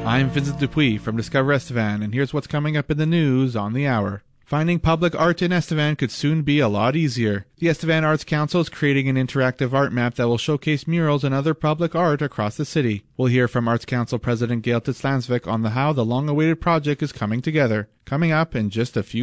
I'm Vincent Dupuis from Discover Estevan, and here's what's coming up in the news on the hour. Finding public art in Estevan could soon be a lot easier. The Estevan Arts Council is creating an interactive art map that will showcase murals and other public art across the city. We'll hear from Arts Council President Gail Tislansvik on how the long-awaited project is coming together, coming up in just a few